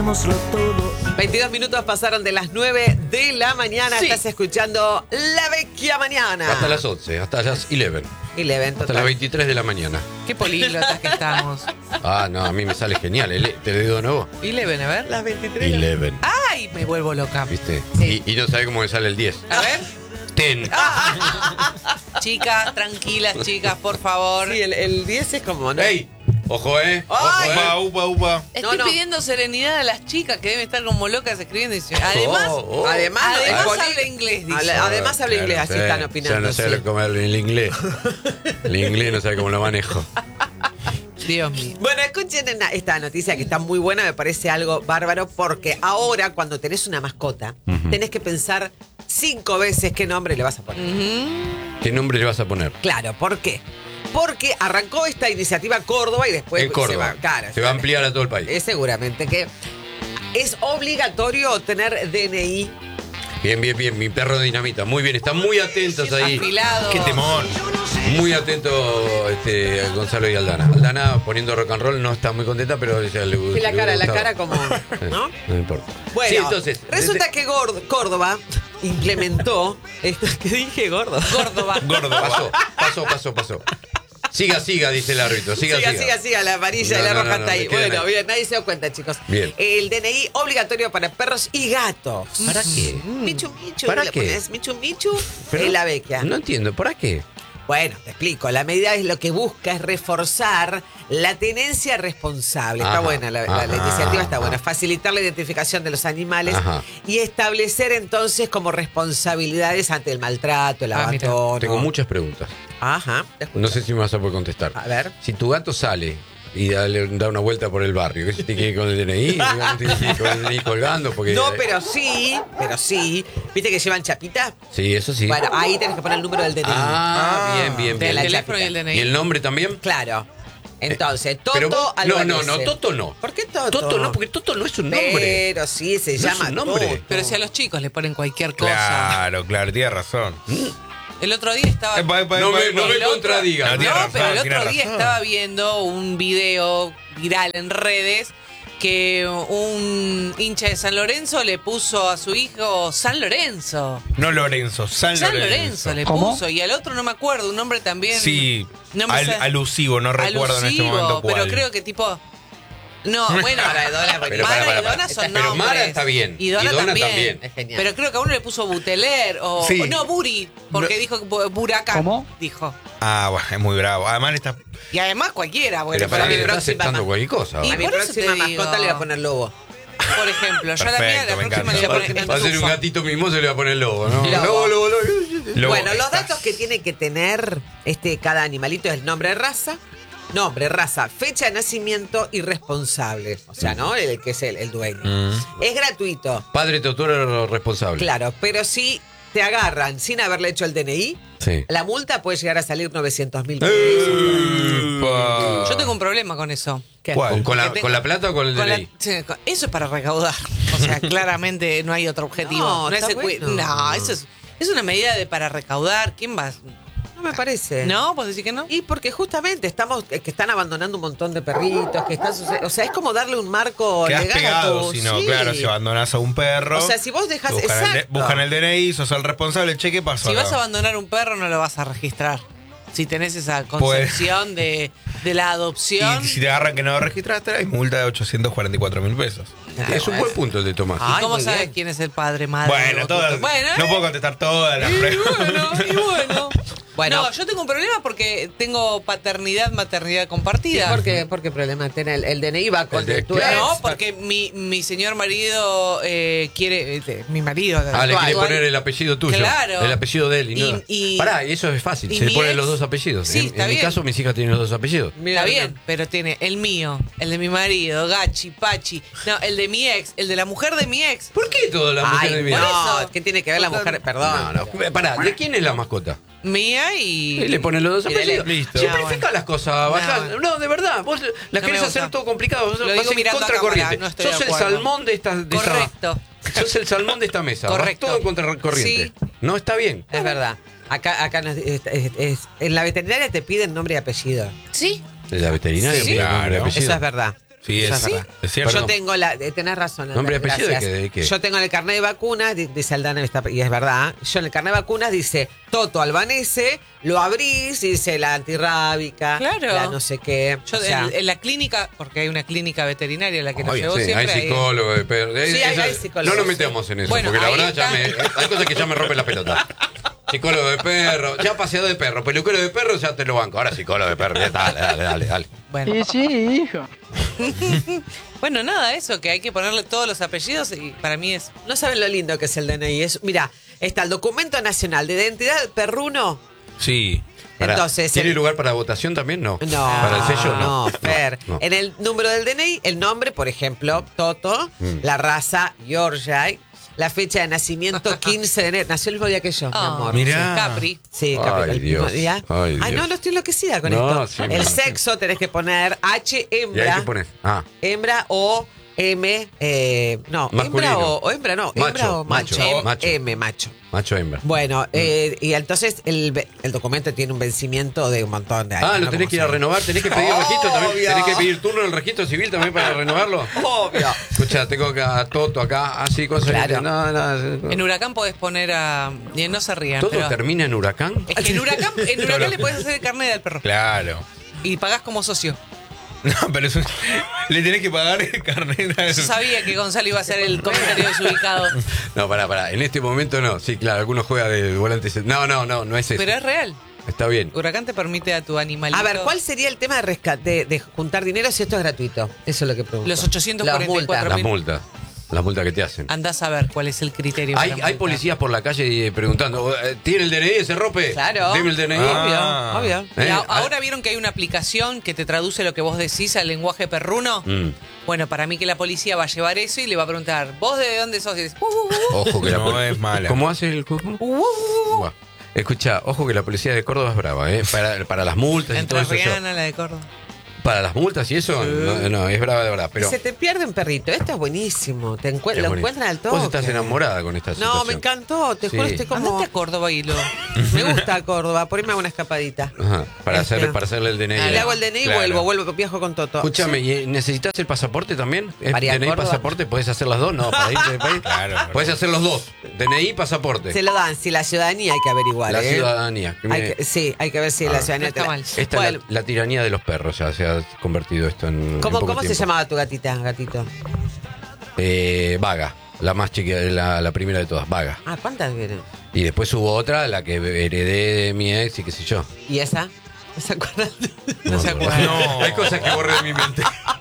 22 minutos pasaron de las 9 de la mañana. Sí. Estás escuchando La Vecchia Mañana. Hasta las 11, hasta las 11. Hasta las 23 de la mañana. Qué políglotas que estamos. Ah, no, a mí me sale genial. Te lo digo de nuevo. Eleven, a ver. Las 23. 11. ¡Ay! Me vuelvo loca. ¿Viste? Sí. Y no sabe cómo me sale el 10. A ver. Ten. Chicas, tranquilas, chicas, por favor. Sí, el 10 es como, ¿no? ¡Ey! Ojo, Ay. Ojo, Upa. Estoy No. pidiendo serenidad a las chicas que deben estar como locas escribiendo. Y además, Además habla inglés, dice. Además habla inglés, así están opinando. Ya no sabe sí. cómo hablar el inglés. El inglés no sabe cómo lo manejo. Dios mío. Bueno, escuchen esta noticia que está muy buena, me parece algo bárbaro, porque ahora cuando tenés una mascota, tenés que pensar 5 veces qué nombre le vas a poner. ¿Qué nombre le vas a poner? Claro, ¿por qué? Porque arrancó esta iniciativa Córdoba y después En Córdoba. se va a ampliar a todo el país. Seguramente que es obligatorio tener DNI. Bien. Mi perro dinamita. Muy bien, están muy atentos ahí. Afilado. Qué temor. Muy atento Gonzalo y Aldana. Aldana poniendo rock and roll no está muy contenta, pero ella le gusta. Y la cara como, ¿no? No importa. Bueno, Sí, entonces. resulta que Córdoba implementó esto que dije, Córdoba. Pasó. Siga, dice el árbitro. Siga. La amarilla y la roja está ahí. me queda Bueno, nada. bien, nadie se dio cuenta, chicos. Bien. El DNI obligatorio para perros y gatos. ¿Para qué? Michu, ¿Para le qué? pones Michu Pero en la vecchia. No entiendo, ¿para qué? Bueno, te explico. La medida es lo que busca es reforzar la tenencia responsable. Está Ajá, buena, la iniciativa está buena. Facilitar la identificación de los animales Ajá. y establecer entonces como responsabilidades ante el maltrato, el Ah, mira. abandono. Tengo muchas preguntas. Ajá, te escucho. No sé si me vas a poder contestar. A ver. Si tu gato sale y da una vuelta por el barrio, ¿qué se tiene que ir con el DNI? ¿Tiene que ir con el DNI colgando? Porque, No, pero sí. ¿Viste que llevan chapita? Sí, eso sí. Bueno, ahí tenés que poner el número del DNI. Bien. Del la teléfono y el chapita. DNI. ¿Y el nombre también? Claro. Entonces, Toto Pero vos- Albanese. no, Toto no. ¿Por qué Toto? Toto no, porque Toto no es un nombre. Pero sí, se No es llama un nombre. Toto. Pero si a los chicos le ponen cualquier cosa. Claro, tiene razón. El otro día estaba. No me El otro- contradigas. No, tiene razón, pero el tiene otro día razón. estaba viendo un video viral en redes que un hincha de San Lorenzo le puso a su hijo San Lorenzo. No Lorenzo, San Lorenzo le puso. Y al otro no me acuerdo, un nombre también. Sí, No me sale- alusivo, no recuerdo en este alusivo, momento cuál. pero creo que tipo. No, bueno, Maradona, Pero Mara para. y Donna son Pero nombres. Mara está bien. Y Donna también. Es genial. Pero creo que a uno le puso Buteler o. Sí. o no, Buri, porque No. dijo Buracán. ¿Cómo? Dijo. Ah, bueno, es muy bravo. Además está... Y además cualquiera, bueno, Pero para para mi mí está próxima aceptando ma- cualquier cosa. Y A mi por eso próxima te digo. mascota le voy a poner lobo. Por ejemplo, yo a la mía Perfecto, la me próxima le encanta. voy a poner Va a ser un Tufa. gatito mimoso y le va a poner lobo, ¿no? Lobo. Lobo. Lobo, Bueno, los estás- datos que tiene que tener cada animalito es el nombre, raza, fecha de nacimiento y responsable. O sea, ¿no? El que es el dueño. Es gratuito, Padre tutor responsable. claro, pero si te agarran sin haberle hecho el DNI, Sí. la multa puede llegar a salir 900.000 pesos. Epa. Yo tengo un problema con eso. ¿Qué? ¿Cuál? ¿Con la Porque tengo- plata o con el Con la- DNI? sí, eso es para recaudar. O sea, claramente no hay otro objetivo. No, está es bueno. no, eso es una medida para recaudar. ¿Quién va? No me parece. ¿No? ¿Vos decís que no? Y porque justamente que están abandonando un montón de perritos, que están o sea, es como darle un marco Quedás legal a pegado, tu... si no, sí. claro, si abandonás a un perro. O sea, si vos dejás... buscan Exacto. el DNI, sos el responsable, che, ¿qué pasó Si acá? vas a abandonar un perro, no lo vas a registrar. Si tenés esa concepción de la adopción. Y si te agarran que no lo registraste, hay multa de 844.000 pesos. Es un buen punto el de Tomás. ¿Y Ay, cómo muy sabes bien. quién es el padre, madre? Bueno, o todas. tutor? Bueno, No puedo contestar todas las y preguntas. bueno. Bueno. No, yo tengo un problema porque tengo maternidad compartida. ¿Por qué problema tiene el DNI? Va con El de- tu claro. ex. No, porque mi señor marido quiere. Mi marido. Ah, le quiere actual, poner el apellido tuyo. Claro. El apellido de él. Pará, y eso es fácil. y Se le mi ponen ex- los dos apellidos. Sí, en está mi bien. caso, mis hijas tienen los dos apellidos. Está bien, pero tiene el mío, el de mi marido, Gachi, Pachi. No, el de mi ex, el de la mujer de mi ex. ¿Por qué todas las mujeres de mi no, eso. ¿qué tiene que ver la Porque- mujer? Perdón. No. Pará, ¿de quién es la mascota? Mía y. Y le ponen los dos Y dale. apellidos. Listo. Simplifica bueno. las cosas, bajá. No. No, de verdad. Vos las No querés me hacer gusta. todo complicado. Vos Lo vas digo en mirando a contracorriente. cámara, no estoy de Sos el acuerdo. salmón de esta. Correcto. Sos el salmón de esta mesa. Vas Correcto. todo en contracorriente. Sí. No está bien. Es verdad. Acá en la veterinaria te piden nombre y apellido. ¿Sí? De la veterinaria. Sí, pone nombre y claro. apellido. Eso es verdad. Sí, Eso es, ¿sí? es cierto. Yo tengo tenés razón. ¿Nombre y Andrés, apellido gracias. de qué? Yo tengo en el carnet de vacunas, dice Aldana, y es verdad. Yo en el carnet de vacunas dice Toto Albanese, lo abrís y dice la antirrábica, Claro. la no sé qué. Yo o sea, en la clínica, porque hay una clínica veterinaria en la que nos Oye, llevó sí, siempre. hay psicólogo de perro. Sí, hay psicólogos, no nos metemos en eso, Bueno, porque la ahí verdad hay cosas que ya me rompen la pelota. Psicólogo de perro, ya paseado de perro, peluquero de perro, ya te lo banco. Ahora psicólogo de perro, ya, dale. Bueno. Y sí, hijo. Bueno, nada, eso, que hay que ponerle todos los apellidos y para mí es... no saben lo lindo que es el DNI. Mira, está el documento nacional de identidad perruno. Sí. Pará, Entonces, ¿tiene lugar para votación también? No. No, ¿Para el sello? no, Fer. No. En el número del DNI, el nombre, por ejemplo, Toto, la raza, Yorkshire, la fecha de nacimiento, 15 de enero. Nació el mismo día que yo, mi Ah, amor. Mirá. Capri. Sí, Ay, Capri, el mismo Dios. día. Ay, no, Dios. no estoy enloquecida con No, esto. sí, el me sexo tenés que poner H, ¿Y ahí hembra. qué pones? Ah, Hembra o M, no, Masculino. hembra o hembra, no, Macho, hembra o macho, macho. macho. M, macho. macho hembra. Bueno, y entonces el documento tiene un vencimiento de un montón de años. Ah, lo ¿no? tenés Como que ir a son. renovar, tenés que pedir registro también. Obvio. Tenés que pedir turno en el registro civil también para renovarlo. Obvio. Escucha, tengo acá a Toto acá, así cosas. Claro. Que, no. En Huracán podés poner a... y no se rían, ¿Todo pero... termina en huracán? Es que en Huracán le puedes hacer el carnet al perro. Claro. Y pagás como socio. No, pero es le tenés que pagar el carnet a Yo eso. sabía que Gonzalo iba a ser el comentario desubicado. No, pará. En este momento no. Sí, claro, algunos juegan de volante. No es eso. Pero es real. Está bien. Huracán te permite a tu animalito... A ver, ¿cuál sería el tema de rescate, de juntar dinero si esto es gratuito? Eso es lo que pregunto. Los 844 Las multas. Las multas que te hacen. Andás a ver cuál es el criterio. Hay para multar. policías por la calle preguntando, ¿tiene el DNI ese rope? Claro. Dime el DNI. Ah. Obvio. Y ¿Eh? ahora vieron que hay una aplicación que te traduce lo que vos decís al lenguaje perruno. Mm. Bueno, para mí que la policía va a llevar eso y le va a preguntar, ¿vos de dónde sos? Y dices, Ojo que No la es mala. ¿Cómo hace el cuco? Buah. Escucha, ojo que la policía de Córdoba es brava, ¿eh? Para las multas y todo Entre eso. Rihanna, la de Córdoba. Para las multas y eso, no, es brava de verdad. Pero Se te pierde un perrito. Esto es buenísimo. es Lo bonito. encuentran al toque. Vos estás enamorada con esta situación. No, me encantó. Te juro, Sí. estoy como... Andate a Córdoba y lo... Me gusta Córdoba. Por ahí me hago una escapadita. Ajá, para Este. hacerle el DNI. Le hago el DNI y Claro. vuelvo, viajo con Toto. Escúchame, ¿y necesitas el pasaporte también? Para ir a ¿DNI y Córdoba. pasaporte? ¿Puedes hacer las dos? No, para irte del país. Claro. Puedes hacer los dos. DNI y pasaporte. Se lo dan. Si la ciudadanía hay que averiguar. La ¿eh? ciudadanía. Que Sí, hay que ver si la ciudadanía... no está te la- mal. Esta es Bueno, la tiranía de los perros, ya se ha convertido esto en. ¿Cómo se llamaba tu gatita, gatito? Vaga, la más chiquita, la primera de todas, Vaga. Ah, ¿cuántas vienen? Y después hubo otra, la que heredé de mi ex y qué sé yo. ¿Y esa? ¿No se acuerdan? No se acuerdan. No. Hay cosas que borré de mi mente.